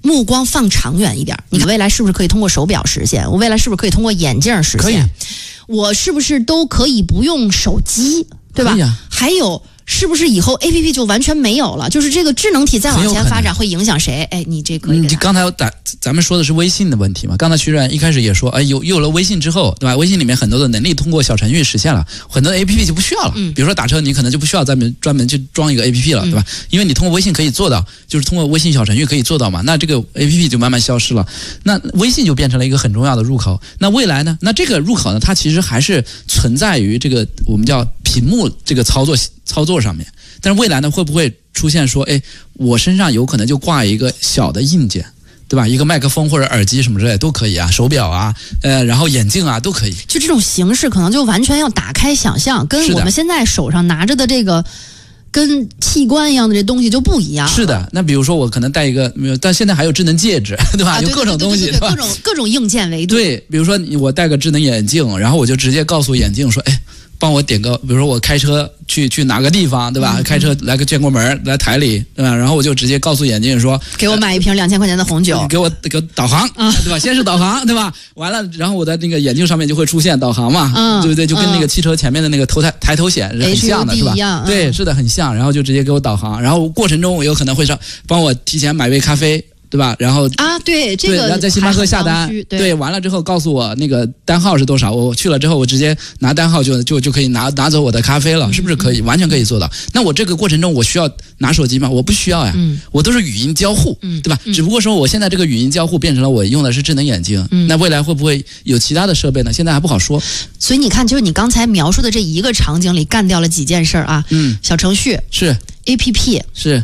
目光放长远一点，你未来是不是可以通过手表实现？我未来是不是可以通过眼镜实现？ 可以。 我是不是都可以不用手机，对吧？还有。是不是以后 APP 就完全没有了？就是这个智能体再往前发展会影响谁？哎，你这可以。 刚才咱们说的是微信的问题嘛？刚才徐冉一开始也说，哎，有了微信之后，对吧？微信里面很多的能力通过小程序实现了，很多的 APP 就不需要了。比如说打车，你可能就不需要专门去装一个 APP 了，对吧？因为你通过微信可以做到，就是通过微信小程序可以做到嘛。那这个 APP 就慢慢消失了，那微信就变成了一个很重要的入口。那未来呢？那这个入口呢，它其实还是存在于这个我们叫屏幕这个操作上面。但是未来呢，会不会出现说，哎，我身上有可能就挂一个小的硬件，对吧？一个麦克风或者耳机什么之类的都可以啊，手表啊，然后眼镜啊都可以。 就这种形式，可能就完全要打开想象，跟我们现在手上拿着的这个跟器官一样的这东西就不一样。 是的，那比如说我可能戴一个，但现在还有智能戒指，对吧？有各种东西， 对吧？各种硬件为主。 对，比如说我戴个智能眼镜，然后我就直接告诉眼镜说，哎。帮我点个，比如说我开车去哪个地方，对吧？开车来个建国门，来台里，对吧？然后我就直接告诉眼镜说， 给我买一瓶2000块钱的红酒， 给我导航，对吧？先是导航，对吧？完了，然后我在那个眼镜上面就会出现导航嘛，对不对？就跟那个汽车前面的那个抬头显是很像的，是吧？对，是的，很像。然后就直接给我导航，然后过程中我有可能会帮我提前买杯咖啡。对吧？然后对这个， 然后在星巴克下单，对，完了之后告诉我那个单号是多少，我去了之后我直接拿单号就可以拿走我的咖啡了，是不是可以？完全可以做到。那我这个过程中我需要拿手机吗？我不需要呀，我都是语音交互，对吧？只不过说我现在这个语音交互变成了我用的是智能眼镜，那未来会不会有其他的设备呢？现在还不好说。 所以你看，就是你刚才描述的这一个场景里干掉了几件事啊，小程序是 APP 是，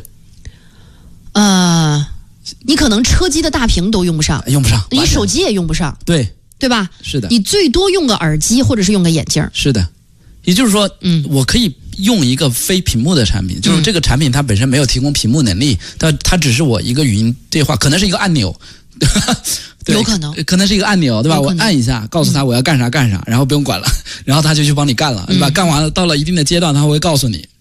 你可能车机的大屏都用不上，你手机也用不上，对吧？ 是的， 你最多用个耳机或者是用个眼镜。 是的，也就是说，我可以用一个非屏幕的产品，就是这个产品它本身没有提供屏幕能力，它只是我一个语音对话，可能是一个按钮。 有可能是一个按钮，对吧？我按一下，告诉他我要干啥干啥，然后不用管了，然后他就去帮你干了，对吧？干完了到了一定的阶段，他会告诉你，